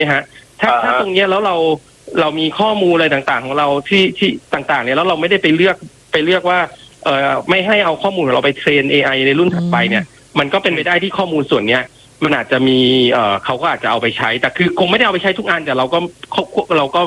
นะฮะถ้าตรงเนี้ยแล้วเรามีข้อมูลอะไรต่างๆของเราที่ต่างๆเนี่ยแล้วเราไม่ได้ไปเลือกว่าไม่ให้เอาข้อมูลของเราไปเทรน AI ในรุ่นถัดไปเนี่ยมันก็เป็นไปได้ที่ข้อมูลส่วนเนี้ยมันอาจจะมีเขาก็อาจจะเอาไปใช้แต่คือคงไม่ได้เอาไปใช้ทุกอันแต่เราก็